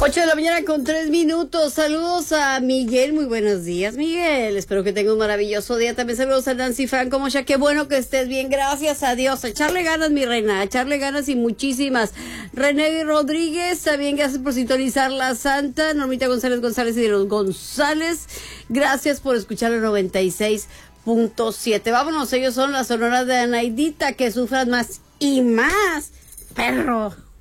8 de la mañana con 3 minutos. Saludos a Miguel. Muy buenos días, Miguel. Espero que tenga un maravilloso día. También saludos a Nancy Fan. Como ya, qué bueno que estés bien. Gracias a Dios. Echarle ganas, mi reina. Echarle ganas y muchísimas. René Rodríguez. También gracias por sintonizar La Santa. Normita González y de los González. Gracias por escuchar el 96.7. Vámonos. Ellos son las sonoras de Anaidita. Que sufran más y más. Perro.